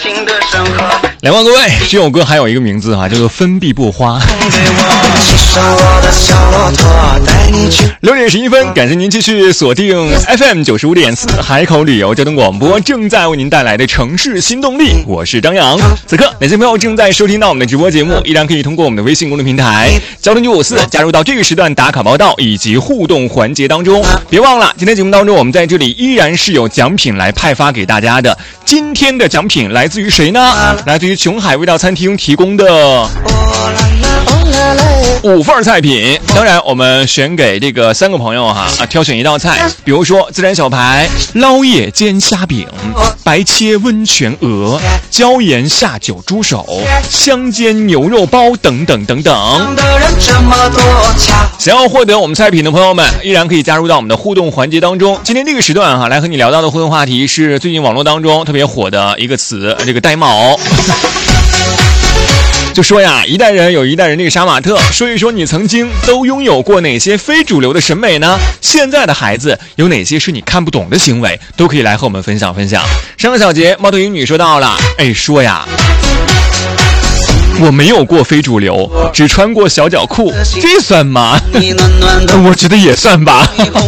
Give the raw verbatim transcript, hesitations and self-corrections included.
来吧，各位，这首歌还有一个名字啊，叫做《分泌不花》。六点十一分，感谢您继续锁定 F M 九十五点四海口旅游交通广播，正在为您带来的城市新动力。我是张扬。此刻，哪些朋友正在收听到我们的直播节目，依然可以通过我们的微信公众平台交通九五四加入到这个时段打卡报道以及互动环节当中。别忘了，今天节目当中我们在这里依然是有奖品来派发给大家的。今天的奖品来自于谁呢？来自于琼海味道餐厅提供的五份菜品，当然我们选给这个三个朋友哈啊，挑选一道菜，比如说自然小排、捞叶煎虾饼、白切温泉鹅、椒盐下酒猪手、香煎牛肉包等等等等。想要获得我们菜品的朋友们，依然可以加入到我们的互动环节当中。今天这个时段哈，来和你聊到的互动话题是最近网络当中特别火的一个词，这个呆毛。就说呀，一代人有一代人这个杀马特，说一说你曾经都拥有过哪些非主流的审美呢？现在的孩子有哪些是你看不懂的行为，都可以来和我们分享分享。上个小节猫头鹰女说到了，哎，说呀，我没有过非主流，只穿过小脚裤，这算吗？我觉得也算吧。